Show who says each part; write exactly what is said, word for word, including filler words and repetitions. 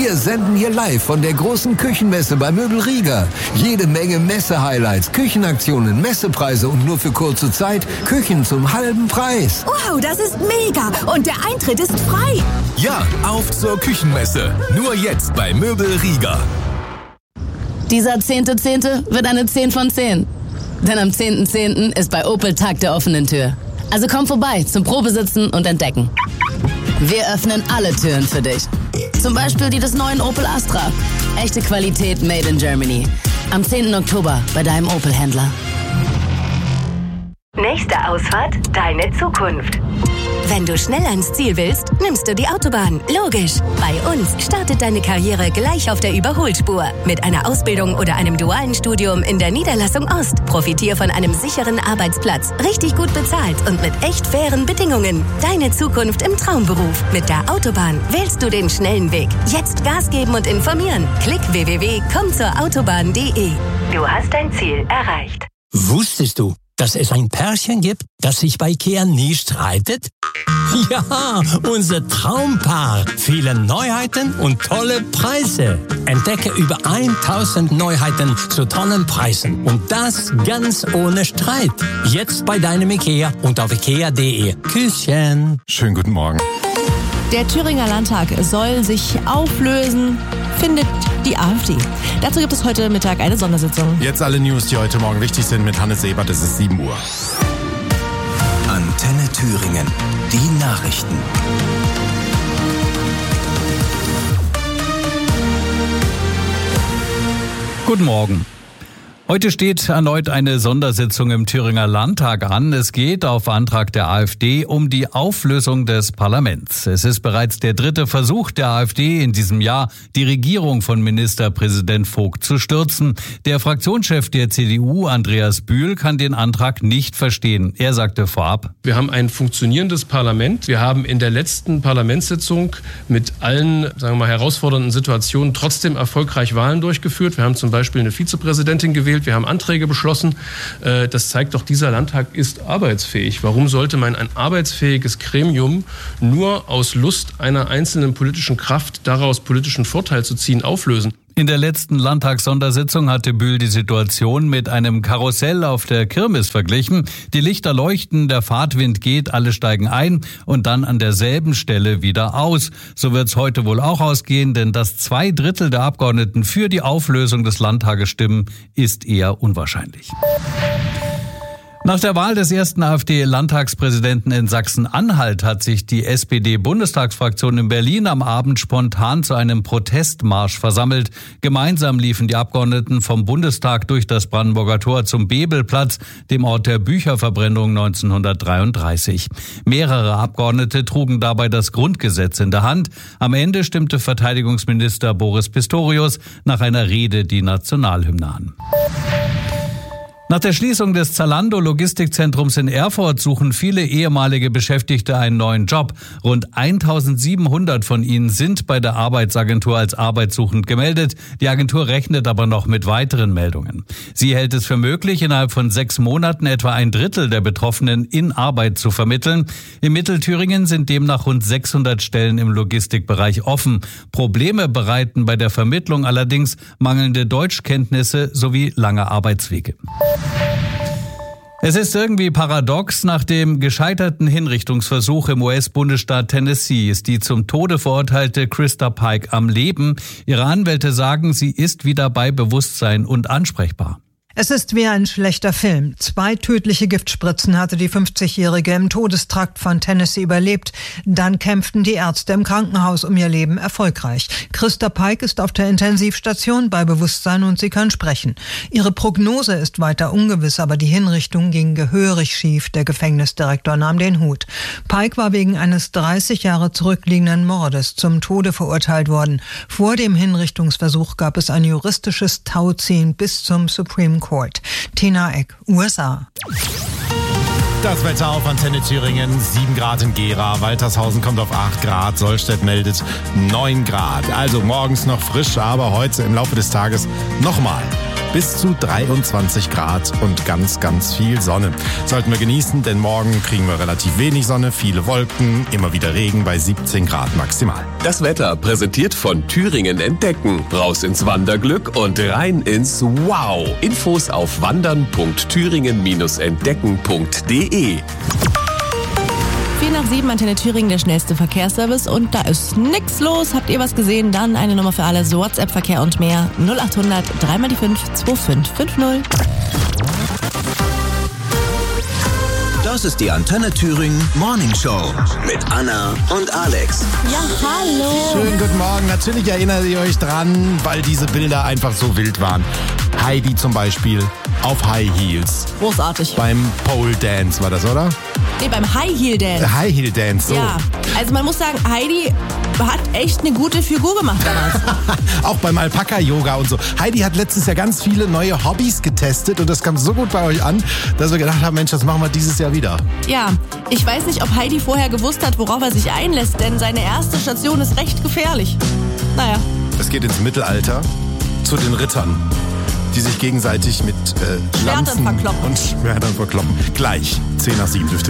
Speaker 1: Wir senden hier live von der großen Küchenmesse bei Möbel Rieger. Jede Menge Messe-Highlights, Küchenaktionen, Messepreise und nur für kurze Zeit Küchen zum halben Preis.
Speaker 2: Wow, das ist mega! Und der Eintritt ist frei!
Speaker 3: Ja, auf zur Küchenmesse. Nur jetzt bei Möbel Rieger.
Speaker 4: Dieser zehnte Zehnte wird eine zehn von zehn. Denn am zehnten Zehnten ist bei Opel Tag der offenen Tür. Also komm vorbei zum Probesitzen und Entdecken. Wir öffnen alle Türen für dich. Zum Beispiel die des neuen Opel Astra. Echte Qualität made in Germany. Am zehnten Oktober bei deinem Opel-Händler.
Speaker 5: Nächste Ausfahrt, deine Zukunft. Wenn du schnell ans Ziel willst, nimmst du die Autobahn. Logisch. Bei uns startet deine Karriere gleich auf der Überholspur. Mit einer Ausbildung oder einem dualen Studium in der Niederlassung Ost. Profitier von einem sicheren Arbeitsplatz. Richtig gut bezahlt und mit echt fairen Bedingungen. Deine Zukunft im Traumberuf. Mit der Autobahn wählst du den schnellen Weg. Jetzt Gas geben und informieren. Klick w w w punkt komm zur autobahn punkt de. Du hast dein Ziel erreicht.
Speaker 6: Wusstest du, dass es ein Pärchen gibt, das sich bei Ikea nie streitet? Ja, unser Traumpaar. Viele Neuheiten und tolle Preise. Entdecke über tausend Neuheiten zu tollen Preisen. Und das ganz ohne Streit. Jetzt bei deinem Ikea und auf ikea punkt de. Küsschen.
Speaker 7: Schönen guten Morgen.
Speaker 8: Der Thüringer Landtag soll sich auflösen, findet die AfD. Dazu gibt es heute Mittag eine Sondersitzung.
Speaker 7: Jetzt alle News, die heute Morgen wichtig sind mit Hannes Ebert. Es ist sieben Uhr.
Speaker 3: Antenne Thüringen. Die Nachrichten.
Speaker 9: Guten Morgen. Heute steht erneut eine Sondersitzung im Thüringer Landtag an. Es geht auf Antrag der AfD um die Auflösung des Parlaments. Es ist bereits der dritte Versuch der AfD in diesem Jahr, die Regierung von Ministerpräsident Vogt zu stürzen. Der Fraktionschef der C D U, Andreas Bühl, kann den Antrag nicht verstehen. Er sagte vorab:
Speaker 10: Wir haben ein funktionierendes Parlament. Wir haben in der letzten Parlamentssitzung mit allen, sagen wir mal, herausfordernden Situationen trotzdem erfolgreich Wahlen durchgeführt. Wir haben zum Beispiel eine Vizepräsidentin gewählt. Wir haben Anträge beschlossen. Das zeigt doch, dieser Landtag ist arbeitsfähig. Warum sollte man ein arbeitsfähiges Gremium nur aus Lust einer einzelnen politischen Kraft, daraus politischen Vorteil zu ziehen, auflösen?
Speaker 9: In der letzten Landtagssondersitzung hatte Bühl die Situation mit einem Karussell auf der Kirmes verglichen. Die Lichter leuchten, der Fahrtwind geht, alle steigen ein und dann an derselben Stelle wieder aus. So wird es heute wohl auch ausgehen, denn dass zwei Drittel der Abgeordneten für die Auflösung des Landtages stimmen, ist eher unwahrscheinlich. Nach der Wahl des ersten AfD-Landtagspräsidenten in Sachsen-Anhalt hat sich die S P D-Bundestagsfraktion in Berlin am Abend spontan zu einem Protestmarsch versammelt. Gemeinsam liefen die Abgeordneten vom Bundestag durch das Brandenburger Tor zum Bebelplatz, dem Ort der Bücherverbrennung neunzehnhundertdreiunddreißig. Mehrere Abgeordnete trugen dabei das Grundgesetz in der Hand. Am Ende stimmte Verteidigungsminister Boris Pistorius nach einer Rede die Nationalhymne an. Nach der Schließung des Zalando-Logistikzentrums in Erfurt suchen viele ehemalige Beschäftigte einen neuen Job. Rund eintausendsiebenhundert von ihnen sind bei der Arbeitsagentur als arbeitssuchend gemeldet. Die Agentur rechnet aber noch mit weiteren Meldungen. Sie hält es für möglich, innerhalb von sechs Monaten etwa ein Drittel der Betroffenen in Arbeit zu vermitteln. In Mittelthüringen sind demnach rund sechshundert Stellen im Logistikbereich offen. Probleme bereiten bei der Vermittlung allerdings mangelnde Deutschkenntnisse sowie lange Arbeitswege. Es ist irgendwie paradox, nach dem gescheiterten Hinrichtungsversuch im U S-Bundesstaat Tennessee ist die zum Tode verurteilte Krista Pike am Leben. Ihre Anwälte sagen, sie ist wieder bei Bewusstsein und ansprechbar.
Speaker 11: Es ist wie ein schlechter Film. Zwei tödliche Giftspritzen hatte die fünfzigjährige im Todestrakt von Tennessee überlebt. Dann kämpften die Ärzte im Krankenhaus um ihr Leben erfolgreich. Krista Pike ist auf der Intensivstation bei Bewusstsein und sie kann sprechen. Ihre Prognose ist weiter ungewiss, aber die Hinrichtung ging gehörig schief. Der Gefängnisdirektor nahm den Hut. Pike war wegen eines dreißig Jahre zurückliegenden Mordes zum Tode verurteilt worden. Vor dem Hinrichtungsversuch gab es ein juristisches Tauziehen bis zum Supreme Court. Tina Eck, U S A.
Speaker 7: Das Wetter auf Antenne Thüringen, sieben Grad in Gera, Waltershausen kommt auf acht Grad, Sollstedt meldet neun Grad. Also morgens noch frisch, aber heute im Laufe des Tages nochmal bis zu dreiundzwanzig Grad und ganz, ganz viel Sonne. Sollten wir genießen, denn morgen kriegen wir relativ wenig Sonne, viele Wolken, immer wieder Regen bei siebzehn Grad maximal.
Speaker 12: Das Wetter präsentiert von Thüringen Entdecken. Raus ins Wanderglück und rein ins Wow. Infos auf wandern punkt thüringen entdecken punkt de.
Speaker 8: vier nach sieben, Antenne Thüringen, der schnellste Verkehrsservice. Und da ist nix los. Habt ihr was gesehen? Dann eine Nummer für alles. WhatsApp-Verkehr und mehr. null acht hundert, drei mal die fünf, zwei fünf fünf null.
Speaker 13: Das ist die Antenne Thüringen Morning Show mit Anna und Alex.
Speaker 8: Ja, hallo.
Speaker 7: Schönen guten Morgen. Natürlich erinnert ihr euch dran, weil diese Bilder einfach so wild waren. Heidi zum Beispiel auf High Heels.
Speaker 8: Großartig.
Speaker 7: Beim Pole Dance war das, oder?
Speaker 8: Nee, beim High Heel Dance.
Speaker 7: High Heel Dance, so.
Speaker 8: Ja, also man muss sagen, Heidi hat echt eine gute Figur gemacht damals.
Speaker 7: Auch beim Alpaka-Yoga und so. Heidi hat letztes Jahr ganz viele neue Hobbys getestet und das kam so gut bei euch an, dass wir gedacht haben, Mensch, das machen wir dieses Jahr wieder.
Speaker 8: Ja, ich weiß nicht, ob Heidi vorher gewusst hat, worauf er sich einlässt, denn seine erste Station ist recht gefährlich. Naja.
Speaker 7: Es geht ins Mittelalter zu den Rittern, die sich gegenseitig mit äh, Lanzen
Speaker 8: verkloppen.
Speaker 7: und Schwertern verkloppen. Gleich, zehn nach sieben dürfte